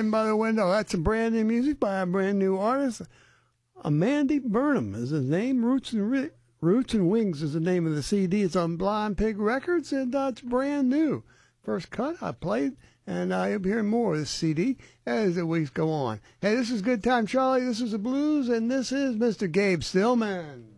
Stand by the Window. That's some brand new music by a brand new artist. Mandy Burnham is his name. Roots and Wings is the name of the CD. It's on Blind Pig Records, and it's brand new. First cut I played, and you'll be hearing more of this CD as the weeks go on. Hey, this is Good Time Charlie. This is the Blues, and this is Mr. Gabe Stillman.